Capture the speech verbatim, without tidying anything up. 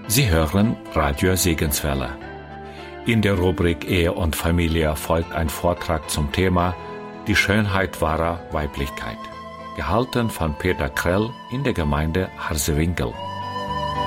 Sie hören Radio Segenswelle. In der Rubrik Ehe und Familie folgt ein Vortrag zum Thema Die Schönheit wahrer Weiblichkeit, gehalten von Peter Krell in der Gemeinde Harsewinkel.